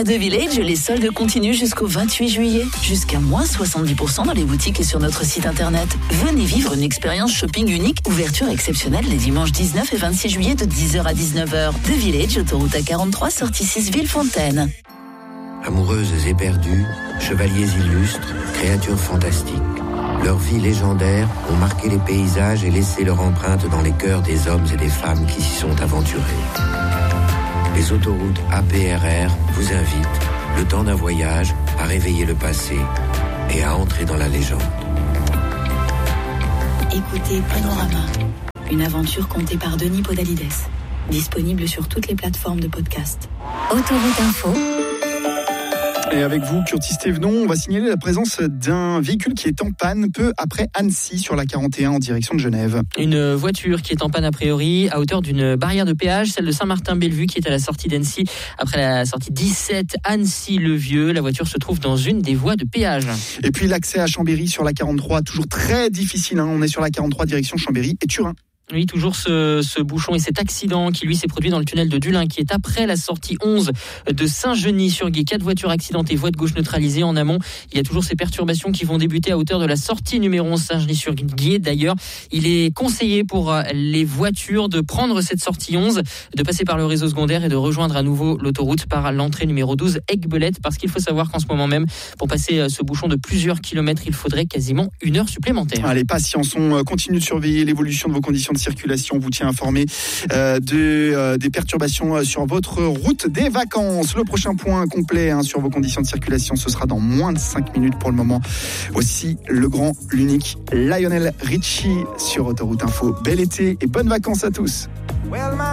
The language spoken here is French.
À The Village, les soldes continuent jusqu'au 28 juillet. Jusqu'à moins 70% dans les boutiques et sur notre site internet. Venez vivre une expérience shopping unique. Ouverture exceptionnelle les dimanches 19 et 26 juillet de 10h à 19h. The Village, autoroute A43, sortie 6 Villefontaine. Amoureuses éperdues, chevaliers illustres, créatures fantastiques. Leurs vies légendaires ont marqué les paysages et laissé leur empreinte dans les cœurs des hommes et des femmes qui s'y sont aventurés. Les autoroutes APRR vous invitent, le temps d'un voyage, à réveiller le passé et à entrer dans la légende. Écoutez Panorama, une aventure contée par Denis Podalides. Disponible sur toutes les plateformes de podcast. Autoroute Info. Et avec vous, Curtis Thévenon, on va signaler la présence d'un véhicule qui est en panne peu après Annecy sur la 41 en direction de Genève. Une voiture qui est en panne a priori à hauteur d'une barrière de péage, celle de Saint-Martin-Bellevue qui est à la sortie d'Annecy. Après la sortie 17 Annecy-le-Vieux, la voiture se trouve dans une des voies de péage. Et puis l'accès à Chambéry sur la 43, toujours très difficile. On est sur la 43 direction Chambéry et Turin. Oui, toujours ce bouchon et cet accident qui lui s'est produit dans le tunnel de Dulin qui est après la sortie 11 de Saint-Genis-sur-Gué. 4 voitures accidentées, voie de gauche neutralisée. En amont, il y a toujours ces perturbations qui vont débuter à hauteur de la sortie numéro 11 Saint-Genis-sur-Gué. D'ailleurs, il est conseillé pour les voitures de prendre cette sortie 11, de passer par le réseau secondaire et de rejoindre à nouveau l'autoroute par l'entrée numéro 12 Aiguebelette, parce qu'il faut savoir qu'en ce moment même, pour passer ce bouchon de plusieurs kilomètres, il faudrait quasiment 1 heure supplémentaire. Allez, patience, on continue de surveiller l'évolution de vos conditions de circulation, vous tient informé des perturbations sur votre route des vacances. Le prochain point complet sur vos conditions de circulation, ce sera dans moins de 5 minutes pour le moment. Aussi, le grand, l'unique Lionel Richie sur Autoroute Info. Bel été et bonnes vacances à tous.